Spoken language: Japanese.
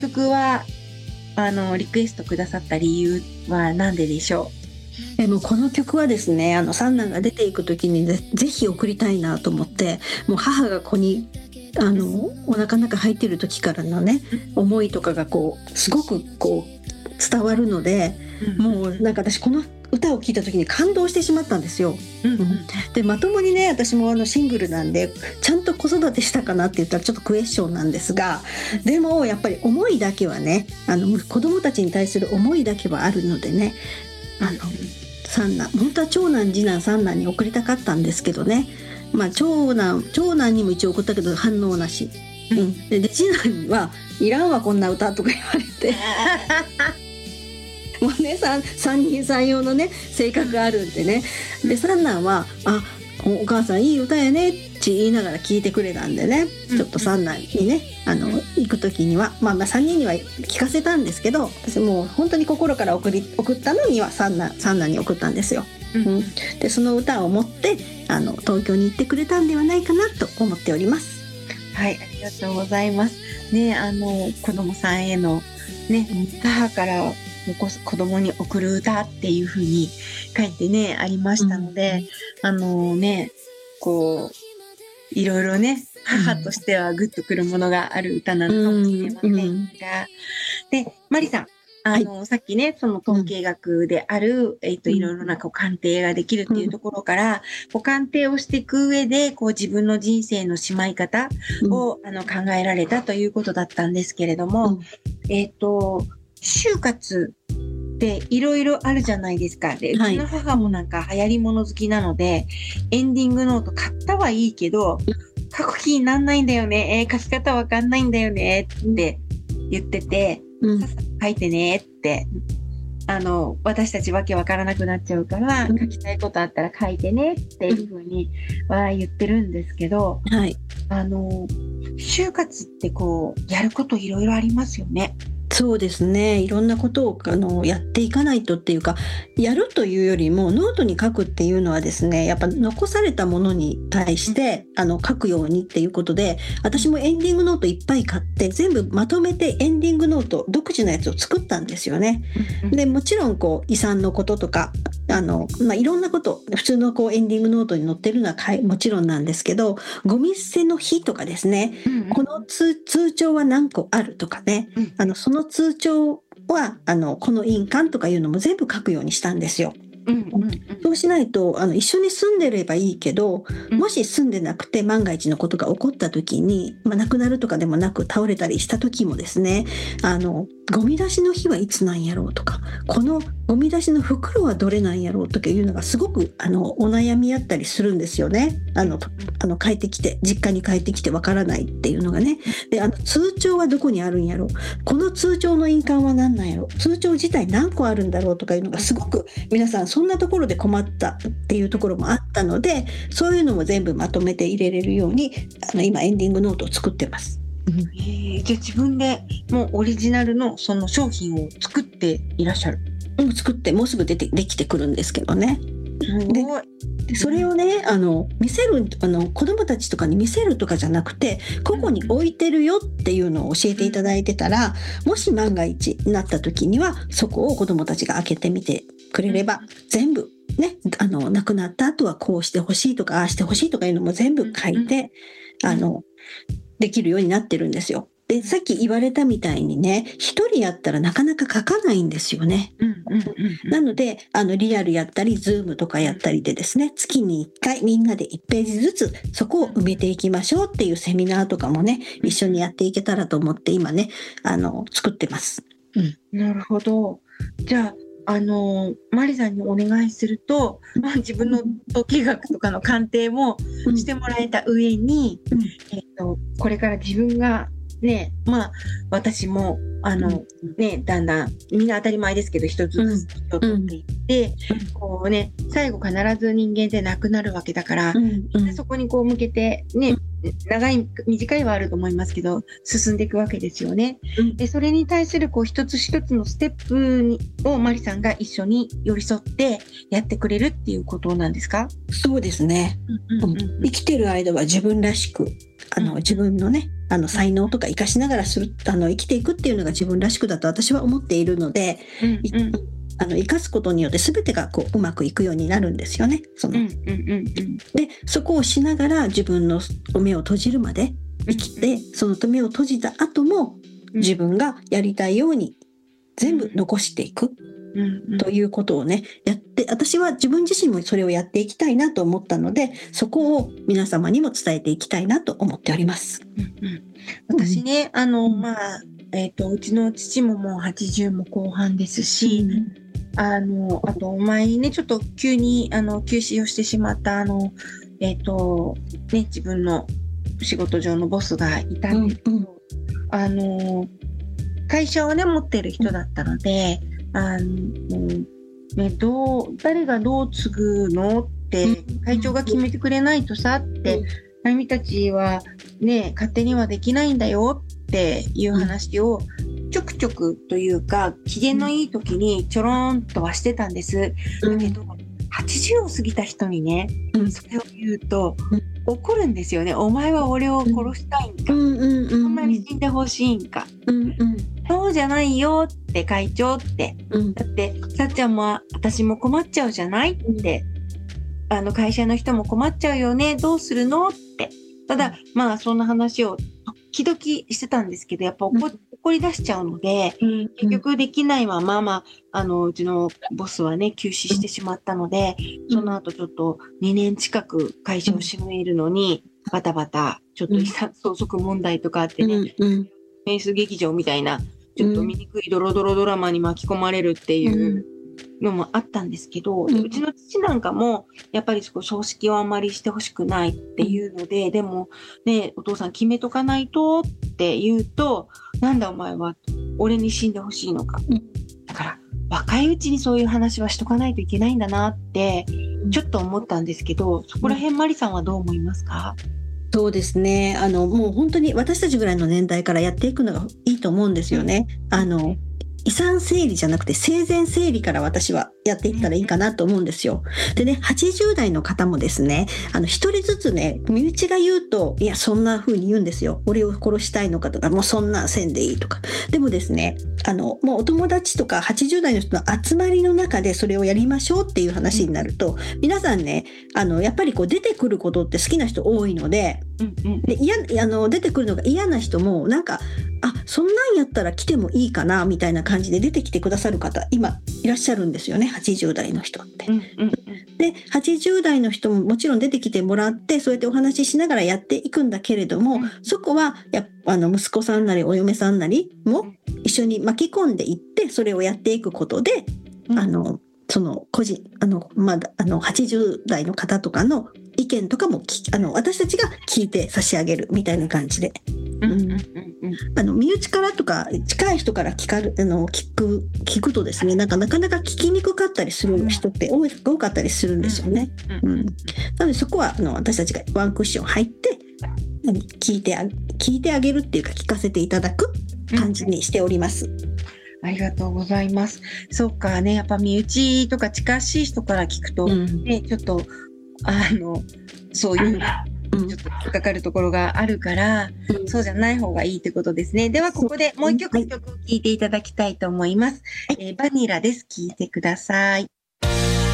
曲はリクエストくださった理由は何ででしょもうこの曲はですね、三男が出ていく時にぜひ送りたいなと思って、もう母が子にお腹の中入ってる時からのね思いとかがこうすごくこう伝わるので、もうなんか私この歌を聴いた時に感動してしまったんですよ。でまともにね、私もシングルなんでちゃんと子育てしたかなって言ったらちょっとクエスチョンなんですが、でもやっぱり思いだけはね、子供たちに対する思いだけはあるのでね、三男、本当は長男次男三男に送りたかったんですけどね、まあ長男にも一応送ったけど反応なし、で次男はいらんわこんな歌とか言われてもうね、三人三様のね性格があるんでね。で三男はお母さんいい歌やねって言いながら聞いてくれたんでね、ちょっと三男にね行く時にはまあ3人には聞かせたんですけど、私もう本当に心から送ったのには三男に送ったんですよ。でその歌を持って東京に行ってくれたんではないかなと思っております。 はい、ありがとうございますね。子供さんへのね、母から子供に送る歌っていう風に書いてねありましたので、ね、こういろいろね、母としてはグッとくるものがある歌なのかもしれませんが、でマリさん、さっきね、その統計学である、いろいろな鑑定ができるっていうところから、鑑定をしていく上で、自分の人生のしまい方を、考えられたということだったんですけれども、就活っていろいろあるじゃないですか。で、うちの母もなんか流行り物好きなので、エンディングノート買ったはいいけど、書く気になんないんだよね。書き方わかんないんだよねって言ってて、さっさと書いてねって、私たちわけわからなくなっちゃうから、書きたいことあったら書いてねっていうふうには言ってるんですけど、就活ってやることいろいろありますよね。 そうですね、いろんなことをやっていかないとっていうか、やるというよりもノートに書くっていうのはですね、やっぱ残されたものに対して書くようにっていうことで、私もエンディングノートいっぱい買って全部まとめてエンディングノート独自のやつを作ったんですよね。でもちろん遺産のこととかいろんなこと普通のエンディングノートに載ってるのはもちろんなんですけど、ゴミ捨ての日とかですね、この通帳は何個あるとかね、その通帳はこの印鑑とかいうのも全部書くようにしたんですよ。そうしないと一緒に住んでればいいけど、もし住んでなくて万が一のことが起こった時に、亡くなるとかでもなく倒れたりした時もですね、ゴミ出しの日はいつなんやろうとか、このゴミ出しの袋はどれなんやろうとかいうのがすごくお悩みあったりするんですよね。帰ってきて実家に帰ってきてわからないっていうのがね。で通帳はどこにあるんやろう、この通帳の印鑑は何なんやろう、通帳自体何個あるんだろうとかいうのがすごく皆さんそんなところで困ったっていうところもあったので、そういうのも全部まとめて入れれるように今エンディングノートを作ってます。 じゃあ自分でもうオリジナルのその商品を作っていらっしゃる？ 作ってもうすぐできてくるんですけどね。でそれをね見せる子どもたちとかに見せるとかじゃなくて、ここに置いてるよっていうのを教えていただいてたら、もし万が一になった時にはそこを子どもたちが開けてみてくれれば、全部ね亡くなった後はこうしてほしいとかああしてほしいとかいうのも全部書いてできるようになってるんですよ。でさっき言われたみたいにね、一人やったらなかなか書かないんですよね。なのでリアルやったりズームとかやったりでですね、月に1回みんなで1ページずつそこを埋めていきましょうっていうセミナーとかもね、一緒にやっていけたらと思って今ね作ってます。 なるほど。じゃあマリさんにお願いすると、自分の統計学とかの鑑定もしてもらえた上に、これから自分がね、私もだんだんみんな当たり前ですけど一つずつ年を取っていって、最後必ず人間って亡くなるわけだから、そこに向けてね、短いはあると思いますけど進んでいくわけですよね。でそれに対する一つ一つのステップをマリさんが一緒に寄り添ってやってくれるっていうことなんですか？ そうですね。生きてる間は自分らしく自分のね才能とか活かしながら生きていくっていうのが自分らしくだと私は思っているので、生かすことによって全てがこううまくいくようになるんですよね。でそこをしながら自分の目を閉じるまで生きて、その目を閉じた後も自分がやりたいように全部残していくということをねやって、私は自分自身もそれをやっていきたいなと思ったので、そこを皆様にも伝えていきたいなと思っております。 私ね、うちの父ももう80も後半ですし、あと前にねちょっと急に休止をしてしまった自分の仕事上のボスがいたんですけど、会社をね持ってる人だったので、誰がどう継ぐのって会長が決めてくれないとさって、あゆみたちはね勝手にはできないんだよっていう話をちょくちょくというか機嫌のいい時にちょろんとはしてたんです。だけど80を過ぎた人にね、それを言うと怒るんですよね。お前は俺を殺したいんか、そんなに死んでほしいんか、そうじゃないよって会長って、だってさっちゃんも私も困っちゃうじゃないって、会社の人も困っちゃうよね、どうするのって。ただまあそんな話を時々してたんですけど、やっぱ怒り出しちゃうので、結局できないまま、うちのボスはね休止してしまったので、その後ちょっと2年近く会社を閉めるのにバタバタちょっと遺産相続問題とかあってね、フェイス劇場みたいなちょっと醜いドロドロドラマに巻き込まれるっていうのもあったんですけど、うちの父なんかもやっぱり葬式をあんまりしてほしくないっていうので、でもねお父さん決めとかないとって言うと、なんだお前は俺に死んでほしいのか、だから若いうちにそういう話はしとかないといけないんだなってちょっと思ったんですけど、そこら辺マリさんはどう思いますか？ そうですね。もう本当に私たちぐらいの年代からやっていくのがいいと思うんですよね。遺産整理じゃなくて生前整理から私はやっていったらいいかなと思うんですよ。でね、80代の方もですね、一人ずつね、身内が言うと、いや、そんな風に言うんですよ。俺を殺したいのかとか、もうそんなせんでいいとか。でもですね、もうお友達とか80代の人の集まりの中でそれをやりましょうっていう話になると、皆さんね、やっぱりこう出てくることって好きな人多いので、で出てくるのが嫌な人もなんか、そんなんやったら来てもいいかなみたいな感じで出てきてくださる方今いらっしゃるんですよね、80代の人って。で80代の人ももちろん出てきてもらってそうやってお話ししながらやっていくんだけれども、そこは息子さんなりお嫁さんなりも一緒に巻き込んでいってそれをやっていくことで、その個人80代の方とかの意見とかも私たちが聞いて差し上げるみたいな感じで、身内からとか近い人から聞くとですね、なかなか聞きにくかったりする人って多かったりするんですよね。なのでそこは私たちがワンクッション入って聞いてあげるっていうか聞かせていただく感じにしております。 ありがとうございます。そうかね、やっぱ身内とか近しい人から聞くと、ね、ちょっとそういうちょっと引っかかるところがあるから、そうじゃない方がいいってことですね。ではここでもう一曲を聴いていただきたいと思います。バニラです。聴いてください。